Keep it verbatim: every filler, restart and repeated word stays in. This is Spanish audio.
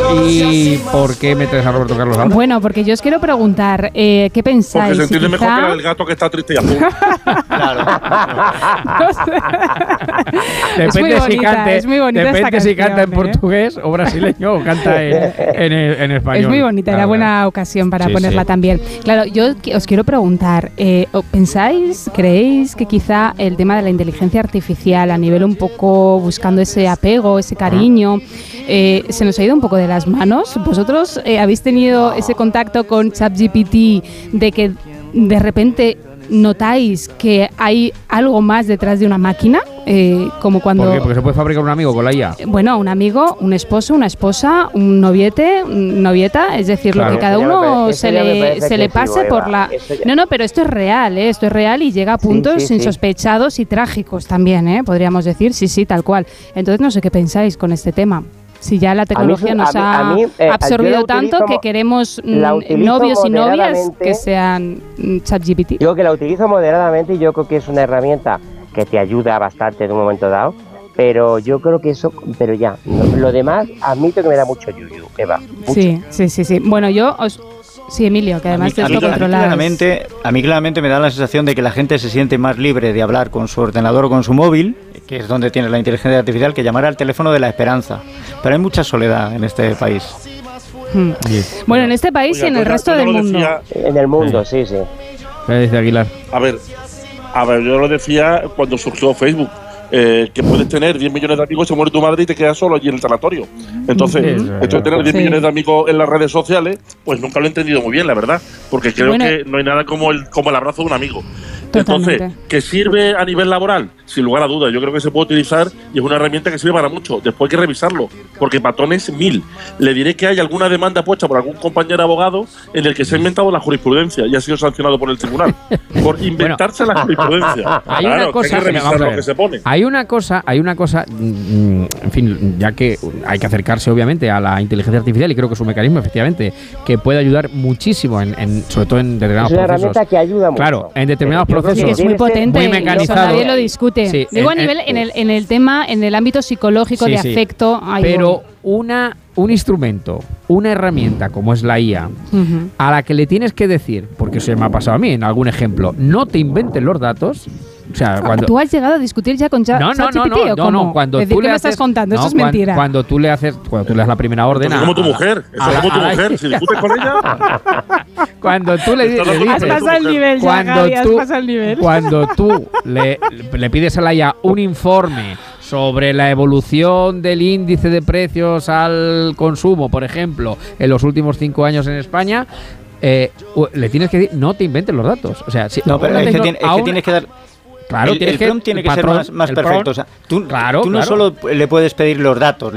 ¿Y por qué metes a Roberto Carlos ahora? Bueno, porque yo os quiero preguntar, eh, ¿qué pensáis? Porque se entiende si mejor quizá... que el gato que está triste y azul. Claro. No sé. Depende es muy si bonita, cante, es muy bonita depende esta si canta en canción, ¿eh? portugués o brasileño o canta en, en, en español. Es muy bonita, era Claro, buena claro. ocasión para Sí, ponerla sí. también. Claro, yo qui- os quiero preguntar, eh, ¿pensáis, creéis que quizá el tema de la inteligencia artificial a nivel un poco buscando ese apego, ese cariño, eh, se nos ha ido un poco de las manos? ¿Vosotros eh, habéis tenido ese contacto con ChatGPT de que de repente notáis que hay algo más detrás de una máquina? Eh, como cuando... ¿Por qué? Porque se puede fabricar un amigo con la I A. Bueno, un amigo, un esposo, una esposa, un noviete, un novieta, es decir, Claro. lo que cada Eso ya me uno parece- se eso ya me le, parece se le excesivo, pase por Eva, la... eso ya- No, no, pero esto es real, ¿eh? Esto es real y llega a puntos sí, sí. insospechados y trágicos también, ¿eh? Podríamos decir, sí, sí, tal cual. Entonces no sé qué pensáis con este tema. Si ya la tecnología A mí- nos a mí- ha a mí, eh, absorbido yo la tanto utilizo que mo- queremos mm, la utilizo novios y novias moderadamente. que sean mm, ChatGPT. Digo que la utilizo moderadamente y yo creo que es una herramienta que te ayuda bastante en un momento dado, pero yo creo que eso, pero ya, lo, lo demás admito que me da mucho yuyu, Eva. mucho. Sí, sí, sí, sí. Bueno, yo os... Sí, Emilio, que además a mí, de esto a mí controlas... claramente, a mí claramente me da la sensación de que la gente se siente más libre de hablar con su ordenador o con su móvil, que es donde tiene la inteligencia artificial, que llamar al teléfono de la esperanza. Pero hay mucha soledad en este país. Hmm. Bueno, en este país Oiga, y en el yo ya- resto yo del lo mundo. decía- En el mundo, sí, sí. ¿Qué dice Aguilar? A ver, a ver, yo lo decía cuando surgió Facebook. Eh, que puedes tener diez millones de amigos, se muere tu madre y te quedas solo allí en el sanatorio. Entonces, Sí, eso es esto de tener diez Sí. millones de amigos en las redes sociales, pues nunca lo he entendido muy bien, la verdad. Porque creo Bueno. que no hay nada como el, como el abrazo de un amigo. Totalmente. Entonces, ¿que sirve a nivel laboral? Sin lugar a dudas. Yo creo que se puede utilizar y es una herramienta que sirve para mucho. Después hay que revisarlo, porque patrones mil. Le diré que hay alguna demanda puesta por algún compañero abogado en el que se ha inventado la jurisprudencia y ha sido sancionado por el tribunal. Por inventarse la jurisprudencia. Hay Claro, una que cosa, hay que revisar vamos a lo ver. que se pone. Hay una cosa, hay una cosa, mm, en fin, ya que hay que acercarse obviamente a la inteligencia artificial y creo que es un mecanismo efectivamente que puede ayudar muchísimo en, en sobre todo en determinados Es una procesos. herramienta que ayuda mucho. Claro, en determinados Pero yo creo Sí, que que es procesos. muy debe ser potente, muy y eso mecanizado. nadie lo discute. Sí, Digo, en- a nivel, en- en el, en el tema, en el ámbito psicológico Sí, de sí. afecto, ahí Pero voy. una un instrumento, una herramienta como es la I A, Ujú. a la que le tienes que decir, porque se me ha pasado a mí en algún ejemplo, no te inventes los datos. O sea, cuando ¿Tú has llegado a discutir ya con Chat- no, no, no, ChatGPT no, o no, cómo? no, cuando es decir, tú ¿qué le me haces, estás contando? no, Eso es cuan- mentira. Cuando tú le haces, cuando tú le das la primera orden Entonces, a, como tu a la- mujer. Eso a es la- como tu a la- mujer. Si discutes con ella, cuando tú le, Estás le dando Has dices, pasado el nivel ya, cuando Gaby, has tú, pasado el nivel. cuando tú le, le pides a la I A un informe sobre la evolución del índice de precios al consumo, por ejemplo, en los últimos cinco años en España, eh, u- le tienes que decir, no te inventes los datos. O sea, si, No, pero no es que, tengo- tiene- es que aún- tienes que dar... Claro, el, tienes el que prompt tiene el que ser patrón- más, más el perfecto. prompt- O sea, tú, Claro, tú no claro. solo le puedes pedir los datos,